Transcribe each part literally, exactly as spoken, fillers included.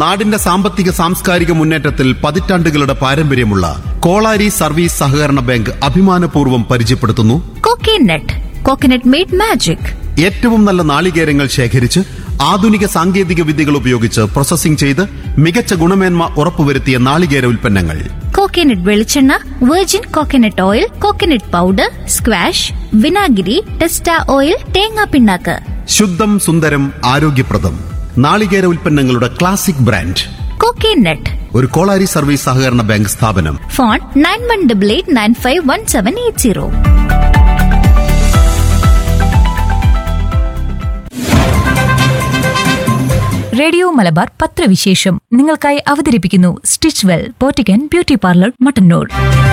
നാടിന്റെ സാമ്പത്തിക സാംസ്കാരിക മുന്നേറ്റത്തിൽ പതിറ്റാണ്ടുകളുടെ പാരമ്പര്യമുള്ള കോളാരി സർവീസ് സഹകരണ ബാങ്ക് അഭിമാനപൂർവ്വം പരിചയപ്പെടുത്തുന്നു കോക്കനട്ട്. Coconut made magic. ഏറ്റവും നല്ല നാളികേരങ്ങൾ ശേഖരിച്ച് ആധുനിക സാങ്കേതിക വിദ്യകൾ ഉപയോഗിച്ച് പ്രോസസ്സിംഗ് ചെയ്ത് മികച്ച ഗുണമേന്മ ഉറപ്പുവരുത്തിയ നാളികേര ഉൽപ്പന്നങ്ങൾ. കോക്കനട്ട് വെളിച്ചെണ്ണ, virgin coconut oil, coconut powder, squash, വിനാഗിരി, ടെസ്റ്റ ഓയിൽ, തേങ്ങാ പിണ്ണാക്ക്. ശുദ്ധം സുന്ദരം ആരോഗ്യപ്രദം നാളികേര ഉൽപ്പന്നങ്ങളുടെ ക്ലാസിക് ബ്രാൻഡ് കോക്കനട്ട്. ഒരു കോളാരി സർവീസ് സഹകരണ ബാങ്ക് സ്ഥാപനം. Phone nine one double eight nine five one seven eight zero. Radio Malabar പത്രവിശേഷം നിങ്ങൾക്കായി അവതരിപ്പിക്കുന്നു stitch well പോറ്റിക്കൻ beauty parlour Mattannur.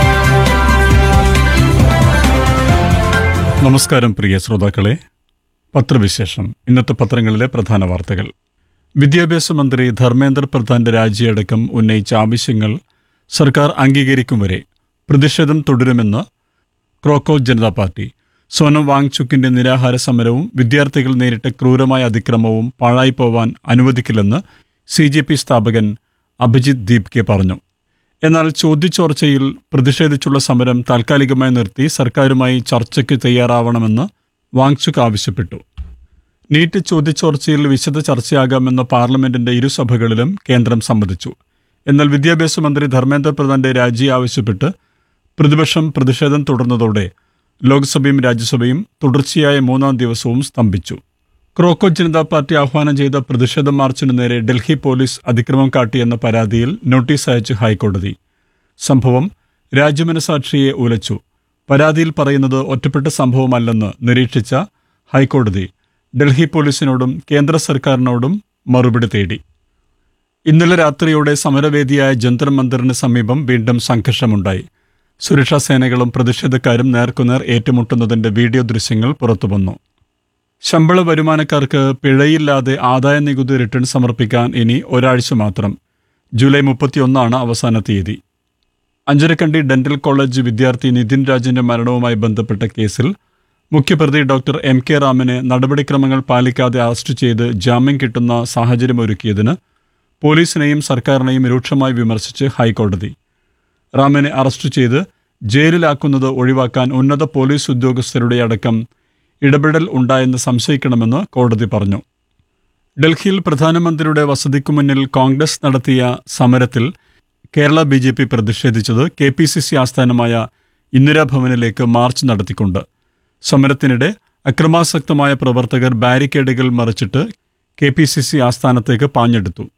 നമസ്കാരം പ്രിയ ശ്രോതാക്കളെ. പത്രവിശേഷം. ഇന്നത്തെ പത്രങ്ങളിലെ പ്രധാന വാർത്തകൾ. വിദ്യാഭ്യാസ മന്ത്രി ധർമ്മേന്ദ്ര പ്രധാന്റെ രാജിയടക്കം ഉന്നയിച്ച ആവശ്യങ്ങൾ സർക്കാർ അംഗീകരിക്കും വരെ പ്രതിഷേധം തുടരുമെന്ന് ക്രോക്കോ ജനതാ പാർട്ടി. സോനം വാങ്ചുക്കിന്റെ നിരാഹാര സമരവും വിദ്യാർത്ഥികൾ നേരിട്ട ക്രൂരമായ അതിക്രമവും പാഴായിപ്പോവാൻ അനുവദിക്കില്ലെന്ന് സി ജെ പി സ്ഥാപകൻ അഭിജിത് ദീപ്കെ പറഞ്ഞു. എന്നാൽ ചോദ്യചോർച്ചയിൽ പ്രതിഷേധിച്ചുള്ള സമരം താൽക്കാലികമായി നിർത്തി സർക്കാരുമായി ചർച്ചയ്ക്ക് തയ്യാറാവണമെന്ന് വാങ്ചുക്ക് ആവശ്യപ്പെട്ടു. നീറ്റ് ചോദ്യചോർച്ചയിൽ വിശദ ചർച്ചയാകാമെന്ന പാർലമെന്റിന്റെ ഇരുസഭകളിലും കേന്ദ്രം സമ്മതിച്ചു. എന്നാൽ വിദ്യാഭ്യാസ മന്ത്രി ധർമ്മേന്ദ്ര പ്രധാന്റെ രാജി ആവശ്യപ്പെട്ട് പ്രതിപക്ഷം പ്രതിഷേധം തുടർന്നതോടെ ലോക്സഭയും രാജ്യസഭയും തുടർച്ചയായ മൂന്നാം ദിവസവും സ്തംഭിച്ചു. ക്രോക്കോ ജനതാ പാർട്ടി ആഹ്വാനം ചെയ്ത പ്രതിഷേധ മാർച്ചിനു നേരെ ഡൽഹി പോലീസ് അതിക്രമം കാട്ടിയെന്ന പരാതിയിൽ നോട്ടീസ് അയച്ച് ഹൈക്കോടതി. സംഭവം രാജ്യമനസാക്ഷിയെ ഉലച്ചു. പരാതിയിൽ പറയുന്നത് ഒറ്റപ്പെട്ട സംഭവമല്ലെന്ന് നിരീക്ഷിച്ച ഹൈക്കോടതി ഡൽഹി പോലീസിനോടും കേന്ദ്ര സർക്കാരിനോടും മറുപടി തേടി. ഇന്നലെ രാത്രിയോടെ സമരവേദിയായ ജന്തർ മന്ദിറിന് സമീപം വീണ്ടും സംഘർഷമുണ്ടായി. സുരക്ഷാ സേനകളും പ്രതിഷേധക്കാരും നേർക്കുനേർ ഏറ്റുമുട്ടുന്നതിന്റെ വീഡിയോ ദൃശ്യങ്ങൾ പുറത്തുവന്നു. ശമ്പള വരുമാനക്കാർക്ക് പിഴയില്ലാതെ ആദായ നികുതി റിട്ടേൺ സമർപ്പിക്കാൻ ഇനി ഒരാഴ്ച മാത്രം. ജൂലൈ മുപ്പത്തിയൊന്നാണ് അവസാന തീയതി. അഞ്ചരക്കണ്ടി ഡെന്റൽ കോളേജ് വിദ്യാർത്ഥി നിതിൻ രാജിന്റെ മരണവുമായി ബന്ധപ്പെട്ട കേസിൽ മുഖ്യപ്രതി ഡോക്ടർ എം കെ റാമിനെ നടപടിക്രമങ്ങൾ പാലിക്കാതെ അറസ്റ്റ് ചെയ്ത് ജാമ്യം കിട്ടുന്ന സാഹചര്യമൊരുക്കിയതിന് പോലീസിനെയും സർക്കാരിനെയും രൂക്ഷമായി വിമർശിച്ച് ഹൈക്കോടതി. റാമിനെ അറസ്റ്റ് ചെയ്ത് ജയിലിലാക്കുന്നത് ഒഴിവാക്കാൻ ഉന്നത പോലീസ് ഉദ്യോഗസ്ഥരുടെ അടക്കം ഇടപെടൽ ഉണ്ടായെന്ന് സംശയിക്കണമെന്ന് കോടതി പറഞ്ഞു. ഡൽഹിയിൽ പ്രധാനമന്ത്രിയുടെ വസതിക്കു മുന്നിൽ കോൺഗ്രസ് നടത്തിയ സമരത്തിൽ Kerala B J P പ്രതിഷേധിച്ചത് K P C C ആസ്ഥാനമായ ഇന്ദിരാഭവനിലേക്ക് മാർച്ച് നടത്തിക്കൊണ്ട്. സമരത്തിനിടെ അക്രമാസക്തമായ പ്രവർത്തകർ ബാരിക്കേഡുകൾ മറിച്ചിട്ട് കെ പി സി സി ആസ്ഥാനത്തേക്ക് പാഞ്ഞെടുത്തു.